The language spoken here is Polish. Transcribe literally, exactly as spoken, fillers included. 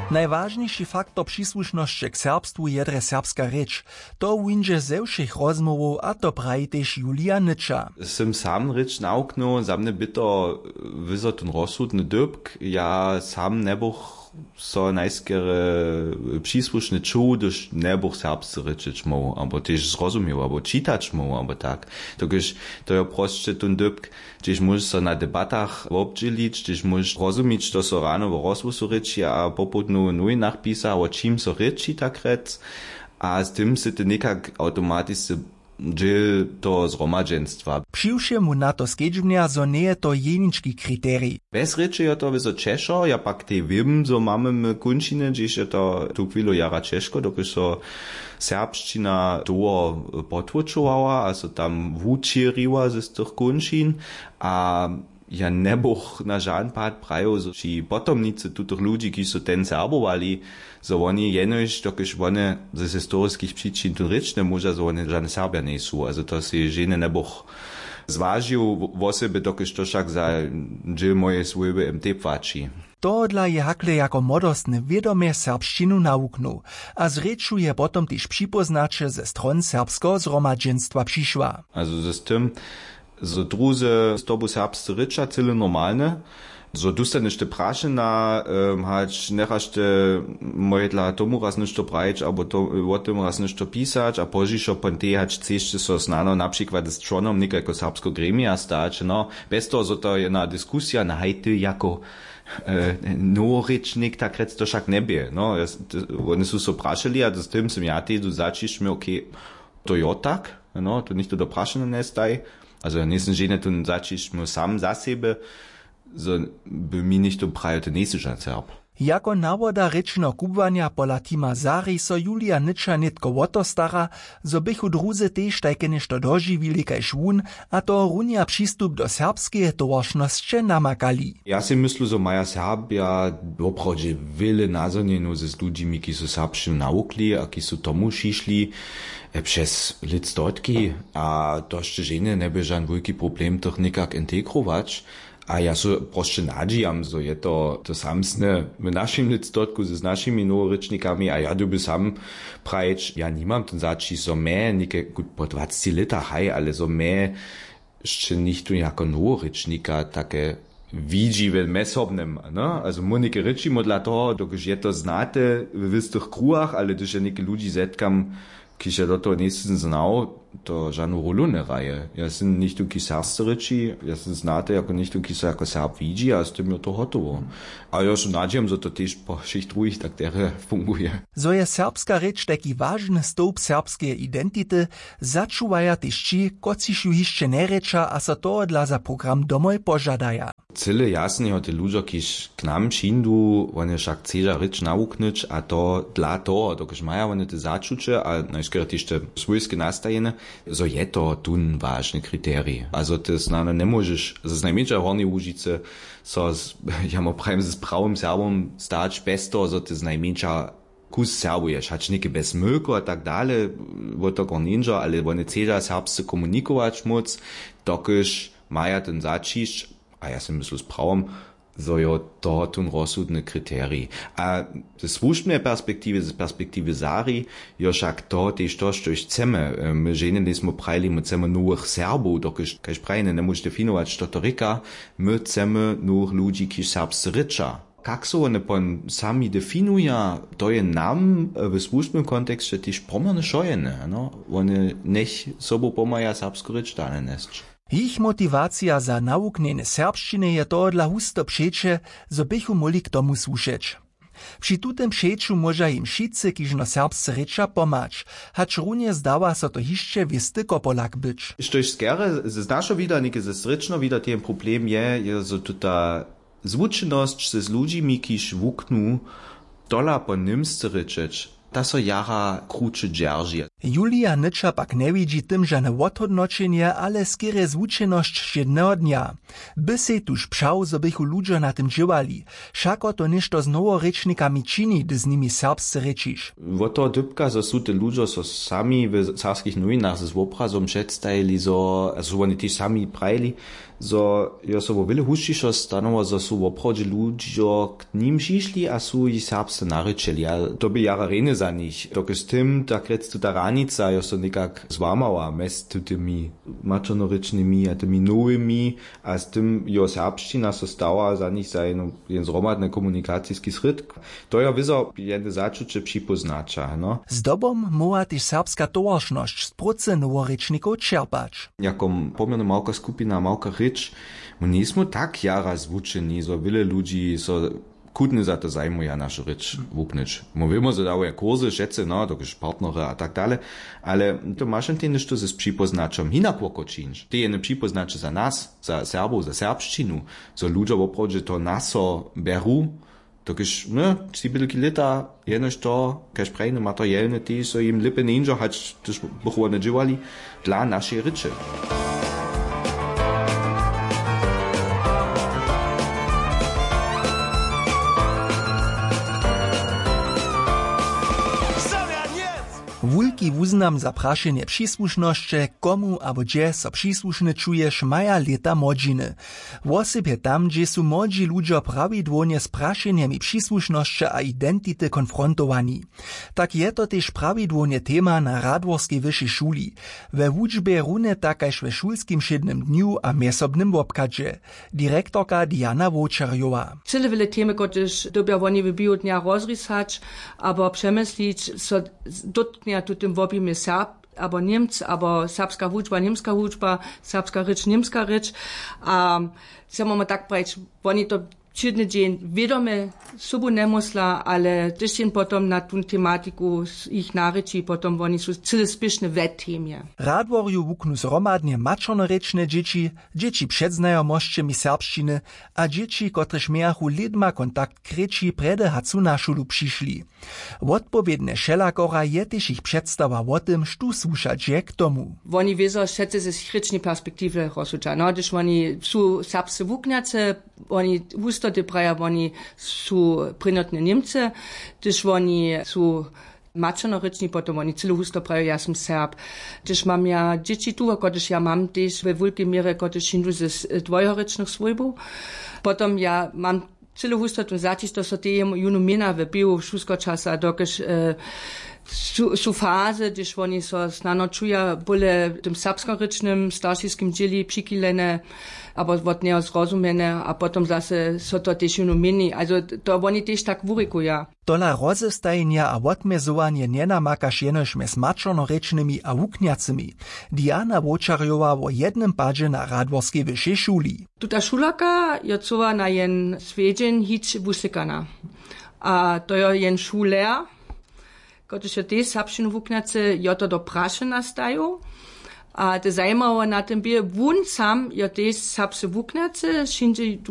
Najważniejszy faktor przysłuszności k serbstwu je dre serbska rečь. To windzie ze všech rozmowów, a to praji też Julia Nyča. Sem sam rečь nauknął, za mnie by to wysotny rozsudny dybk. Ja sam nebuch so najskere przysłuszny czuł, gdyż nebuch serbscy rečeć mógł, albo też zrozumiał, albo czytać mógł, albo tak. Tokiż to je prostsze ten dybk, gdzieś możesz so na debatach obdzielić, gdzieś możesz rozumieć, to so rano w rozwoju reči, a poputnu nuj nachpisa, o czym so reči tak rec, a z tym se ty nekak automaticznie dziel to zhromadženstva. Přiwše mu na to skedžbnia, zo nie je to jenički kriterij. Bez reči je to vizo Češo, ja pak te vim, zo mamy kunčine, gdzieś je to tu chwilu jara Češko, dokiž so serbščina to potvučovala, a so tam vučiriła ze tych kunčin, a ja nebuch na žádný pád prajo, so či potomnice tutych ludzi, ki so ten serbovali, so oni jenož, dokiž oni z historických příčin tu reč ne môža, so oni žádne Serbia nie sú. Also to si žene nebuch zvážil vo sebe, dokiž to však za džil moje svojbe em te pvači. Tohodla je hakle jako modostne vědomie serbščinu nauknul, a z reču je potom tyž připoznače ze stron serbského zhromadženstva přišła. Also z tym, so druze z tobu serbscy reča, cyle normalne, so dostanieš te prašena, um, hač nechaš te moje dla tomu raz nešto pravič, abo to, o tom raz nešto pisać, a požišo ponte hač cešte so znano napríklad s člonom nekako serbsko gremija stać, no, bez toho, so to jedna diskusija na hajty jako e, norečnik, tak rec to však nebie, no, oni sú so prašeli, a s tým som ja tedu začiš mi, okej, to jo tak, no, to nikto do prašena nestaj, also nisem žene tu začiš mi sam za sebe, so by mi nicht to prajo te nesižan Serb. Jako nawoda rečno kubwania pola Tima Zari so Julia Nyča nitko wotostara, so bychu druze tež tajke nešto doživili kaj švun, a to runia przystup do serbskie towaršnosće namakali. Ja si myslu, so maja Serbia opravdě wiele nazonjenu ze s ludźmi, ki so serbščinu naukli, a ki so tomu šišli przez lit stotki, a to jeszcze žene ne by žan veliki problem tih nikak integrować. A ja so proste nadžijam, so je to, to samsne v našim lidstotku z našimi novorečnikami, a ja by sam pravič, ja nimam ten zači, so me, neke, po dvacet leta, haj, ale so me, še nicht tu jako novorečnika, také widzi w mesobnym, no? Also mu neke rečimo dla toho, dokiž je to znate w istych kruhach, ale když je neke ludzi zetkam, kiž je do toho nisem znal, to žanu rolu ne raje. Ja sam nicht tu ki serbsce reči, ja sam znate, jako nicht tu ki se jako Serb widzi, a s tym je to hotovo. A ja schon nadžijem, so to tež po všich drugih tak tere funguje. So je serbska reč taki ważny stoup serbskie identity, začuvaja tež či, kociš ju hišće ne reča, a so to dla za program domoj požadaja. Cyle jasne je te ľudia, kiž k nám přijdu, oni však chcedža reč nauknúť, a to dla toho, dokiž maja oni te začuče, a najskôr tež te svojské nastajene, so je to tun vážny kritérij. Also to znano ne môžeš, z najmenšia Hornej Łužice, so, ja mo pravim, s pravým Serbom stać bez toho, so to z najmenšia kus serbuješ, hač neke bez mlko a tak dále, bo to gar ninja, ale oni chcedža serbsce komunikować moc, dokiž maja ten začiš, a ja sam myslu s pravom, so je to tun rozsudny kriterij. A z službnej perspektíve, z perspektíve Zari, je však to tež to, što chceme. My žene nismo prajili, my chceme nových Serbov, dokiž, kaž prajene, ne môž definovať, što to reka, my chceme nových ľudí, kiž serbsce reča. Kak so one pon sami definuja, to je nam v službnym kontekste tež pomerne šojene, no? One nech sobo pomaja serbsku reč dane nesč. Ich motivacja za nauknjene serbščiny je to dla husto přeče, zo bychu mohli k tomu slušeć. Przy tutem přeču môža im šice, kiž no serbsce reča pomać, hač runie zdawa so to hišće vystyko Polak byč. Štož skere, z našo vida, neke ze srečno vida, ten problem je, je so tuta zvučenosť se s ľudźmi, kiž vuknu, dola po nimsce rečeć, ta so jara kruče džeržie. Julia Nyča pak ne widzi tym žane odhodnočenje, ale skere zvučenosť jedného dnia. By se tuž pšał, zo bychu ludzie na tym dživali. Šako to nešto z novorečnikami čini, dy z nimi serbsce rečiš. Wo to dybka, so sú te ludzie so sami w serbskich nowinach z obrazom przedstajili, so, also oni tiež sami prajili, zo jo so vo wiele huščišo stanovo, zo su v obchodě ľudžo k ním žišli a su i serbsce narečeli. A to by jara rene za nich. Dok s tym, tak rec tu ta ranica, jo so nekak złamała mest tymi mačonorečnymi a tymi nowymi, a s tym jo serbština so stała za nich za jedno, jeden zromadny komunikacijski sryt. To jo wizo jedne začuče připoznača, no. Z dobom moja też serbska towarszność z proce noworečnikov čerpać. Jako pomerne małka skupina, małka rycz, my nismo tak jara zvučeni, so wiele ludzi so kutne za to zajmuje našu rycz wupnič. Mówimy, że daje kursy, šece, no, dokiż partnery a tak dalej, ale to masz ty nešto ze připoznačom hinakłoko činš. Ty je ne připoznače za nas, za Serbów, za serbščinu, so ludzie w obchodzie to naso beru, dokiż, ne, cibelki lita, jenož to, kaž prejne materialne, ty so im lipe ninja, hać też buchwane dżiwali, dla naszej ryczy. Wulki wuznam za prašenje přisłušnosće, komu abo gdzie so přisłušny čuješ, maja leta modziny. Wosybje tam, gdzie su modzi ludzie prawidłownie z prašenjemi přisłušnosće a identity konfrontowani. Tak je to też prawidłownie tema na Radworskiej wyższej szuli. We wuczbie rune takajż we szulskim siednym dniu a miesobnym wobkadzie. Direktorka Diana Wočerjowa. Cyle wiele temy, koteż dobia oni wybiją dnia rozrysać, abo przemyslić, so dotknia tu tym wobimy Serb, abo Niemc, abo serbska wuczba, niemska wuczba, serbska rycz, niemska rycz. A chcemy ma tak powiedzieć, oni to Čudny dzień wiadome sobu nemusla, ale też się potom na tą tematiku ich naryči, potom oni są cyle spieszne w temie. Radworju wuknu zromadnie mačonorečne dzieci, dzieci przedznajomościami serbszczyny, a dzieci, kotreż miachu lidma kontakt kreči prede hacu na šulu přišli. Odpowiedne šelakora je też ich przedstawa o tym, sztu słuchać je k tomu. Oni wiedzą, że ze schrycznej perspektywy rozsudza. No, gdyż oni są serbscy wukniacy, oni usto te praja, oni są prynotne Niemcy, gdyż oni są mačonoryczni, potom oni celu husto prajo, ja sam Serb. Gdyż mam ja dzieci tu, koteż ja mam też we wielkiej mierze, koteż hindu ze dwojorycznych swojbów. Potom ja mam celu husto tu zacić, to so te junu mina w biu wszystko czasa, dokiż e, su, su fazy, gdyż oni so znano czuja, byle tym serbskorycznym, starskim dzieli przykilene, aber wot nie zrozumiene, a potom zase so to też junu mini. Also to oni też tak wurikuja. Tola rozestajenia a odmezowanie nie namakaš jenož mes mačonorečnymi a wukniacymi. Diana Wočerjowa o jednym padzie na Radworskiej wyższej szuli. Tuta šulaka je cova na jen svedžen hič vusikana. A to je jen šuler, kotež je te serbščinu wukniacy, je to do praše nastają. A te zajmowo na tym bie, wun sam je te serbscy wukniacy,